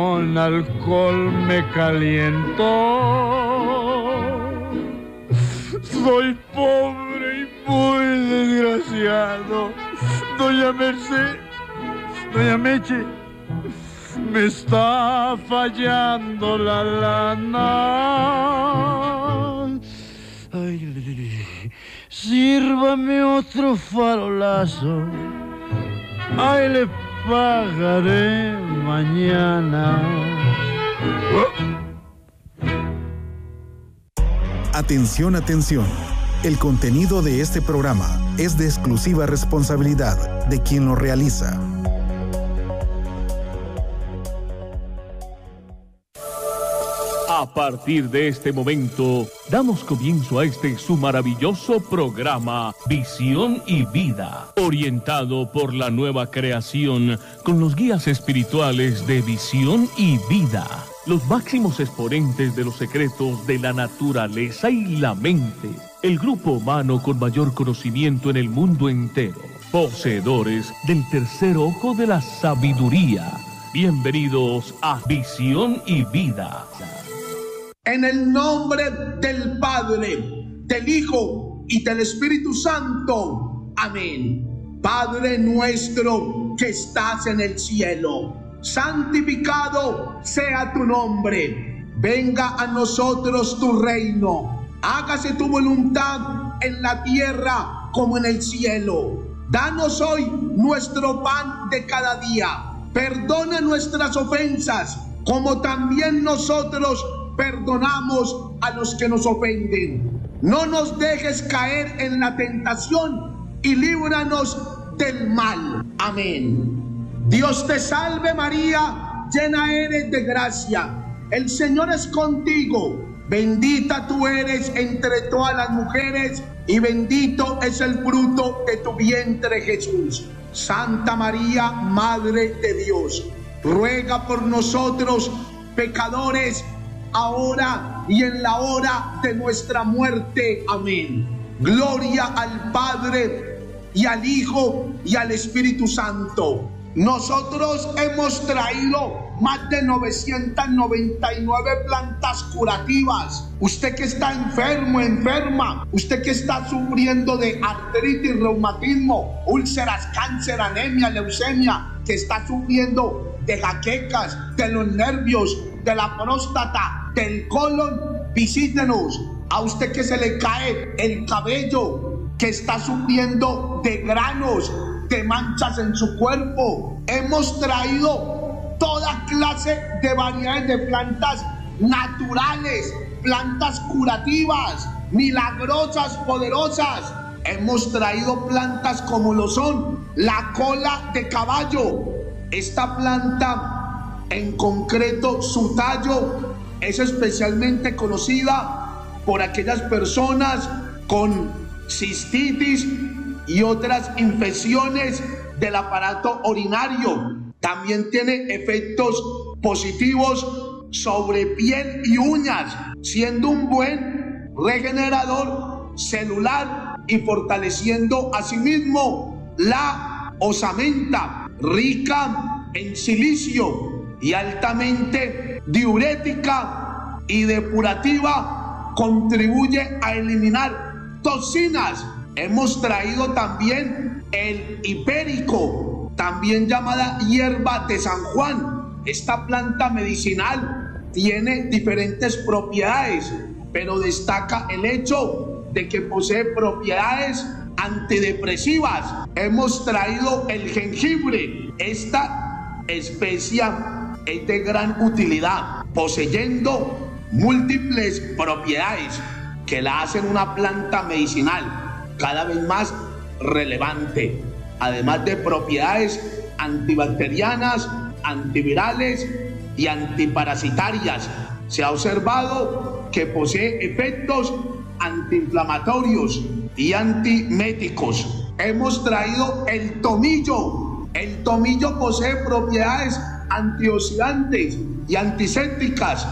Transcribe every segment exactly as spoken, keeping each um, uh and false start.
Con alcohol me caliento. Soy pobre y muy desgraciado. Doña Merced, doña Meche, me está fallando la lana. Ay, sírvame otro farolazo. Ay, le pagaré mañana. Atención, atención. El contenido de este programa es de exclusiva responsabilidad de quien lo realiza. A partir de este momento, damos comienzo a este su maravilloso programa Visión y Vida, orientado por la nueva creación con los guías espirituales de Visión y Vida, los máximos exponentes de los secretos de la naturaleza y la mente, el grupo humano con mayor conocimiento en el mundo entero, poseedores del tercer ojo de la sabiduría. Bienvenidos a Visión y Vida. En el nombre del Padre, del Hijo y del Espíritu Santo. Amén. Padre nuestro que estás en el cielo, santificado sea tu nombre. Venga a nosotros tu reino. Hágase tu voluntad en la tierra como en el cielo. Danos hoy nuestro pan de cada día. Perdona nuestras ofensas, como también nosotros perdonamos a los que nos ofenden. No nos dejes caer en la tentación y líbranos del mal. Amén. Dios te salve María, llena eres de gracia. El Señor es contigo. Bendita tú eres entre todas las mujeres y bendito es el fruto de tu vientre, Jesús. Santa María, Madre de Dios, ruega por nosotros pecadores, ahora y en la hora de nuestra muerte. Amén. Gloria al Padre y al Hijo y al Espíritu Santo. Nosotros hemos traído más de novecientas noventa y nueve plantas curativas. Usted que está enfermo, enferma, usted que está sufriendo de artritis, reumatismo, úlceras, cáncer, anemia, leucemia, que está sufriendo de jaquecas, de los nervios, de la próstata, del colon, visítenos. A usted que se le cae el cabello, que está sufriendo de granos, de manchas en su cuerpo, hemos traído toda clase de variedades de plantas naturales, plantas curativas, milagrosas, poderosas. Hemos traído plantas como lo son la cola de caballo. Esta planta en concreto, su tallo es especialmente conocida por aquellas personas con cistitis y otras infecciones del aparato urinario. También tiene efectos positivos sobre piel y uñas, siendo un buen regenerador celular y fortaleciendo asimismo la osamenta, rica en silicio y altamente diurética y depurativa, contribuye a eliminar toxinas. Hemos traído también el hipérico, también llamada hierba de San Juan. Esta planta medicinal tiene diferentes propiedades, pero destaca el hecho de que posee propiedades antidepresivas. Hemos traído el jengibre. Esta especia es de gran utilidad, poseyendo múltiples propiedades que la hacen una planta medicinal cada vez más relevante, además de propiedades antibacterianas, antivirales y antiparasitarias. Se ha observado que posee efectos antiinflamatorios y antiméticos. Hemos traído el tomillo. El tomillo posee propiedades antioxidantes y antisépticas,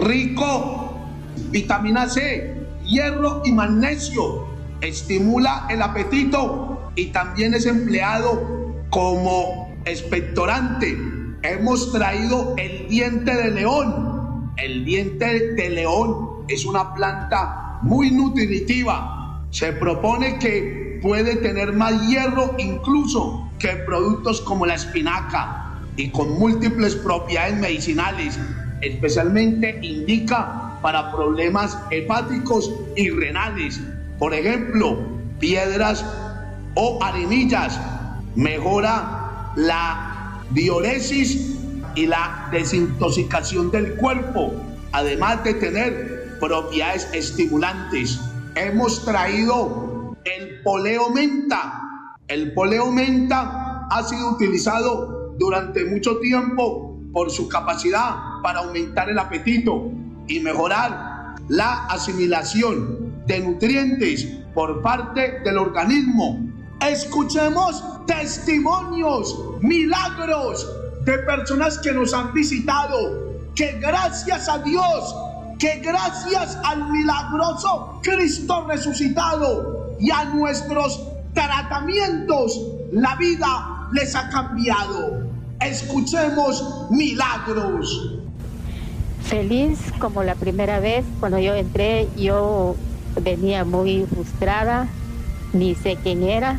rico en vitamina C, hierro y magnesio. Estimula el apetito y también es empleado como expectorante. hemos traído el diente de león. El diente de león es una planta muy nutritiva. Se propone que puede tener más hierro incluso que productos como la espinaca y con múltiples propiedades medicinales. Especialmente indica para problemas hepáticos y renales. Por ejemplo, piedras o arenillas. Mejora la diuresis y la desintoxicación del cuerpo, además de tener propiedades estimulantes. Hemos traído el poleo menta. El poleo menta ha sido utilizado durante mucho tiempo por su capacidad para aumentar el apetito y mejorar la asimilación de nutrientes por parte del organismo. Escuchemos testimonios, milagros de personas que nos han visitado, que gracias a Dios, que gracias al milagroso Cristo resucitado y a nuestros tratamientos, la vida les ha cambiado. Escuchemos milagros. Feliz como la primera vez. Cuando yo entré, yo venía muy frustrada, ni sé quién era.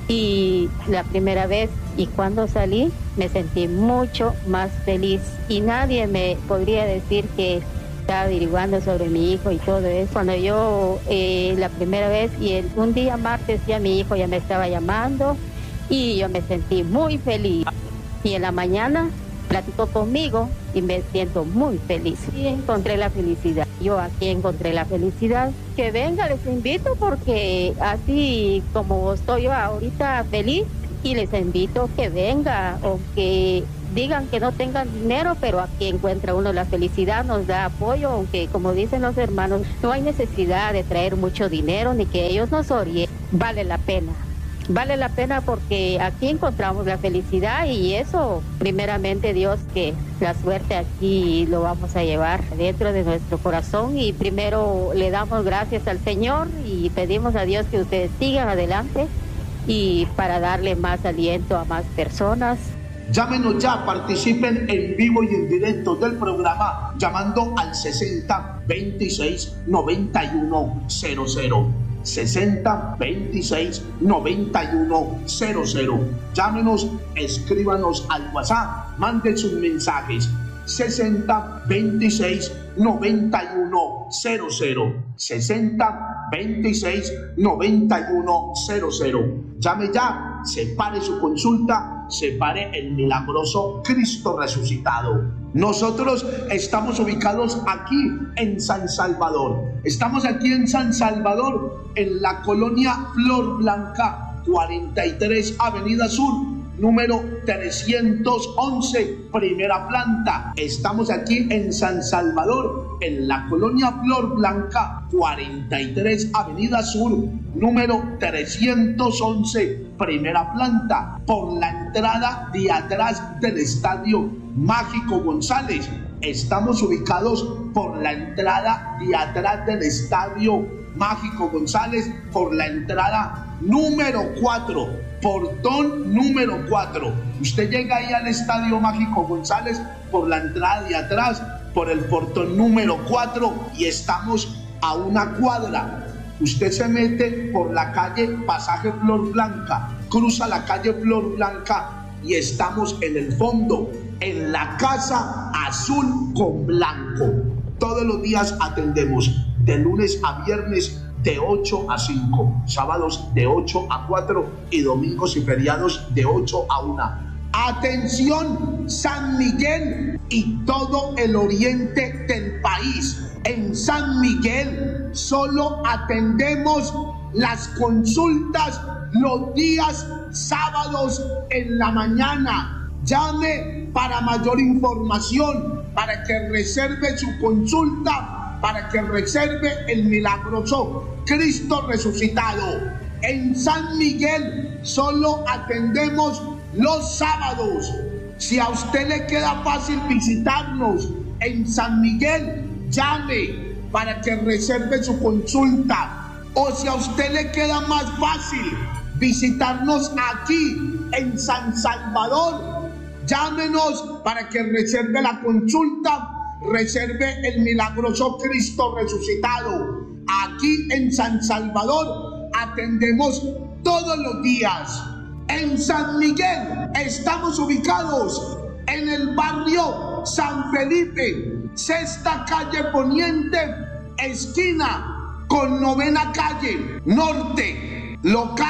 Y la primera vez, y cuando salí, me sentí mucho más feliz. Y nadie me podría decir que estaba averiguando sobre mi hijo y todo eso. Cuando yo, eh, la primera vez, y el, un día martes ya mi hijo ya me estaba llamando, y yo me sentí muy feliz. Y en la mañana platicó conmigo y me siento muy feliz. Y encontré la felicidad. Yo aquí encontré la felicidad. Que venga, les invito, porque así como estoy yo ahorita feliz, y les invito que venga, o que digan que no tengan dinero, pero aquí encuentra uno la felicidad, nos da apoyo, aunque como dicen los hermanos, no hay necesidad de traer mucho dinero ni que ellos nos orienten. Vale la pena. Vale la pena porque aquí encontramos la felicidad, y eso, primeramente Dios, que la suerte aquí lo vamos a llevar dentro de nuestro corazón, y primero le damos gracias al Señor y pedimos a Dios que ustedes sigan adelante y para darle más aliento a más personas. Llámenos ya, participen en vivo y en directo del programa llamando al sesenta veintiséis noventa y uno cero cero. sesenta veintiséis noventa y uno cero cero. Llámenos, escríbanos al WhatsApp, manden sus mensajes. sesenta veintiséis noventa y uno cero cero. sesenta veintiséis noventa y uno cero cero. Llame ya, separe su consulta, separe el milagroso Cristo resucitado. Nosotros estamos ubicados aquí en San Salvador. Estamos aquí en San Salvador, en la colonia Flor Blanca, cuarenta y tres Avenida Sur, número trescientos once, primera planta. Estamos aquí en San Salvador, en la colonia Flor Blanca, cuarenta y tres Avenida Sur, número trescientos once, primera planta, por la entrada de atrás del Estadio Mágico González. Estamos ubicados por la entrada de atrás del Estadio Mágico González, por la entrada número cuatro, portón número cuatro. Usted llega ahí al Estadio Mágico González por la entrada de atrás, por el portón número cuatro, y estamos a una cuadra. Usted se mete por la calle Pasaje Flor Blanca, cruza la calle Flor Blanca y estamos en el fondo, en la Casa Azul con Blanco. Todos los días atendemos de lunes a viernes de ocho a cinco, sábados de ocho a cuatro y domingos y feriados de ocho a una. Atención, San Miguel y todo el oriente del país. En San Miguel solo atendemos las consultas los días sábados en la mañana. Llame para mayor información, para que reserve su consulta, para que reserve el milagroso Cristo resucitado. En San Miguel solo atendemos los sábados. Si a usted le queda fácil visitarnos en San Miguel, llame para que reserve su consulta. O si a usted le queda más fácil visitarnos aquí en San Salvador, Llámenos para que reserve la consulta, reserve el milagroso Cristo resucitado. Aquí en San Salvador atendemos todos los días. En San Miguel estamos ubicados en el barrio San Felipe, sexta calle poniente, esquina con novena calle norte,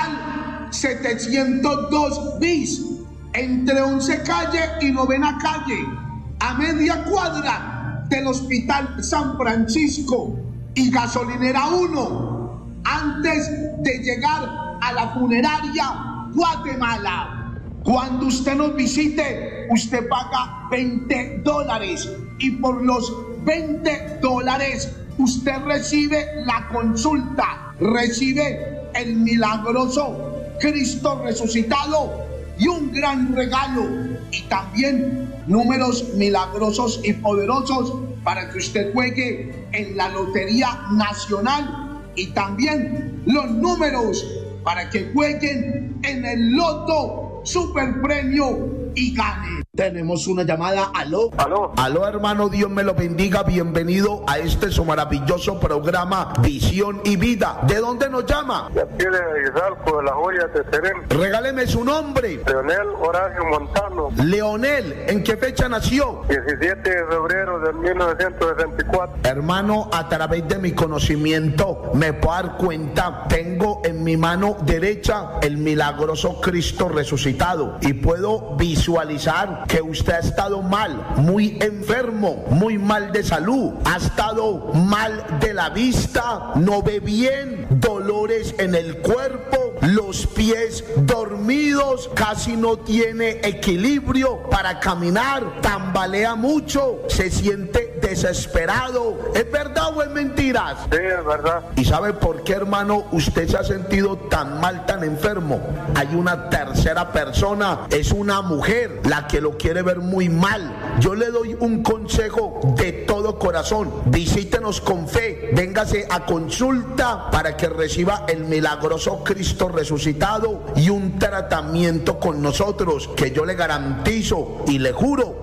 local setecientos dos bis, entre once calle y novena calle, a media cuadra del Hospital San Francisco y gasolinera uno, antes de llegar a la funeraria Guatemala. Cuando usted nos visite, usted paga veinte dólares y por los veinte dólares usted recibe la consulta, recibe el milagroso Cristo resucitado y un gran regalo, y también números milagrosos y poderosos para que usted juegue en la Lotería Nacional, y también los números para que jueguen en el Loto Super Premio y gane. Tenemos una llamada. Aló. Aló. Aló, hermano, Dios me lo bendiga. Bienvenido a este su maravilloso programa Visión y Vida. ¿De dónde nos llama? De aquí de Izalco, de las Joyas de Serén. Regáleme su nombre. Leonel Horacio Montano. Leonel, ¿en qué fecha nació? diecisiete de febrero de mil novecientos sesenta y cuatro. Hermano, a través de mi conocimiento me puedo dar cuenta, tengo en mi mano derecha el milagroso Cristo resucitado y puedo visualizar que usted ha estado mal, muy enfermo, muy mal de salud, ha estado mal de la vista, no ve bien, dolores en el cuerpo, los pies dormidos, casi no tiene equilibrio para caminar, tambalea mucho, se siente desesperado. ¿Es verdad o es mentiras? Sí, es verdad. ¿Y sabe por qué, hermano, usted se ha sentido tan mal, tan enfermo? Hay una tercera persona, es una mujer, la que lo quiere ver muy mal. Yo le doy un consejo de todo corazón: visítenos con fe, véngase a consulta para que reciba el milagroso Cristo resucitado y un tratamiento con nosotros que yo le garantizo y le juro